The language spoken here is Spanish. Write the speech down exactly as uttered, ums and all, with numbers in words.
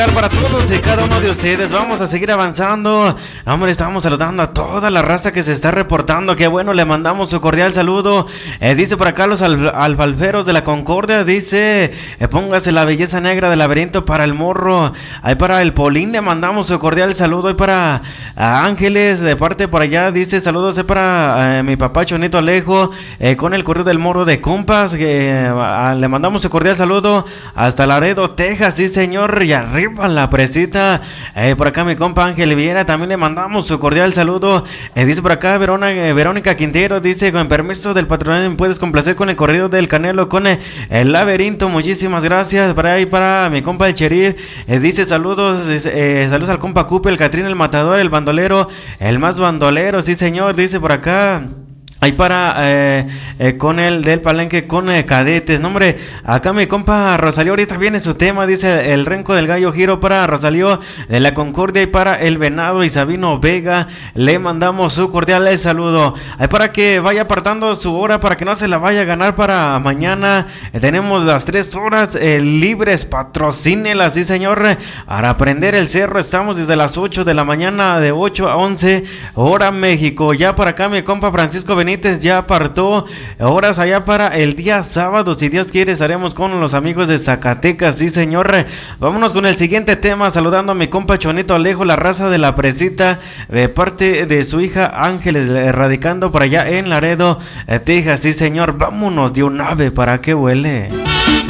Para todos y cada uno de ustedes, vamos a seguir avanzando. Hombre, estamos saludando a toda la raza que se está reportando. Qué bueno, le mandamos su cordial saludo. Eh, dice por acá los al, alfalferos de la Concordia. Dice, eh, póngase la belleza negra del laberinto para el morro. Ahí para el Polín le mandamos su cordial saludo. Ahí para a Ángeles, de parte por allá. Dice, saludos eh, para eh, mi papá Chonito Alejo, eh, con el correo del morro de compas. Que eh, le mandamos su cordial saludo hasta Laredo, Texas. Sí, señor, y arriba la presita. Eh, por acá mi compa Ángel Viera, también le mandamos su cordial saludo. Eh, dice por acá Verona, eh, Verónica Quintero, dice, con permiso del patronato me puedes complacer con el corrido del Canelo, con eh, el laberinto. Muchísimas gracias. Para ahí para mi compa el Cherif, eh, dice saludos, eh, saludos al compa Cupe, el Catrín, el matador, el bandolero, el más bandolero. Sí, señor, dice por acá. Ahí para, eh, eh, con el del palenque, con eh, cadetes. No, hombre, acá mi compa Rosalío, ahorita viene su tema. Dice el renco del gallo giro para Rosalío de la Concordia y para el Venado y Sabino Vega. Le mandamos su cordial saludo. Ahí para que vaya apartando su hora para que no se la vaya a ganar para mañana. Eh, tenemos las tres horas eh, libres, patrocínelas, sí señor. Para aprender el cerro estamos desde las ocho de la mañana, de ocho a once, hora México. Ya para acá mi compa Francisco Benítez ya apartó horas allá para el día sábado. Si Dios quiere, estaremos con los amigos de Zacatecas. Sí, señor. Vámonos con el siguiente tema. Saludando a mi compa Chonito Alejo, la raza de la presita, de parte de su hija Ángeles, radicando por allá en Laredo, Texas. Sí, señor. Vámonos de un ave para que huele.